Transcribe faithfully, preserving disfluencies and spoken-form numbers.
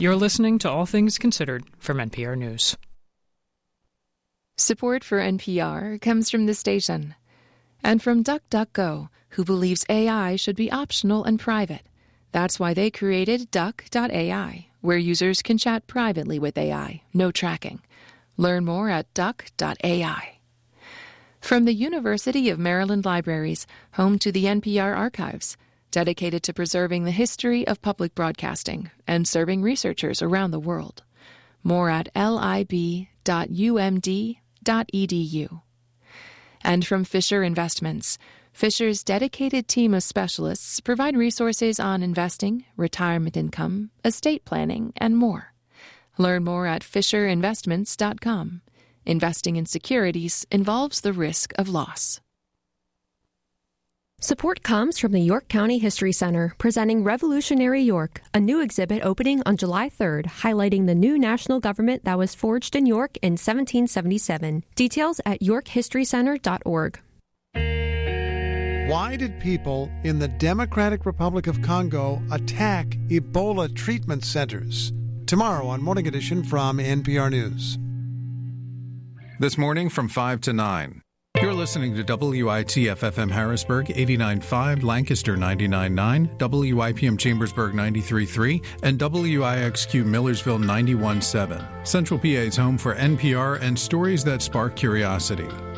You're listening to All Things Considered from N P R News. Support for N P R comes from the station and from DuckDuckGo, who believes A I should be optional and private. That's why they created Duck dot A I, where users can chat privately with A I, no tracking. Learn more at Duck dot A I. From the University of Maryland Libraries, home to the N P R Archives, dedicated to preserving the history of public broadcasting and serving researchers around the world. More at lib dot u m d dot e d u. And from Fisher Investments, Fisher's dedicated team of specialists provide resources on investing, retirement income, estate planning, and more. Learn more at fisher investments dot com. Investing in securities involves the risk of loss. Support comes from the York County History Center, presenting Revolutionary York, a new exhibit opening on July third, highlighting the new national government that was forged in York in seventeen seventy-seven. Details at york history center dot org. Why did people in the Democratic Republic of Congo attack Ebola treatment centers? Tomorrow on Morning Edition from N P R News. This morning from five to nine. You're listening to W I T F F M Harrisburg eighty-nine point five, Lancaster ninety-nine point nine, W I P M Chambersburg ninety-three point three, and W I X Q Millersville ninety-one point seven. Central P A's home for N P R and stories that spark curiosity.